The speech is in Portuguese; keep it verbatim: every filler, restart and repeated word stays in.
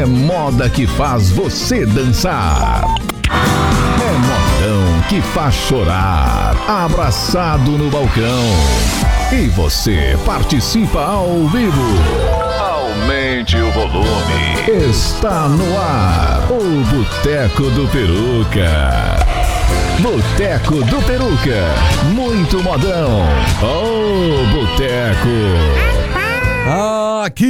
É moda que faz você dançar. É modão que faz chorar, abraçado no balcão. E você participa ao vivo. Aumente o volume. Está no ar o Boteco do Peruca. Boteco do Peruca. Muito modão. Oh, Boteco. Aqui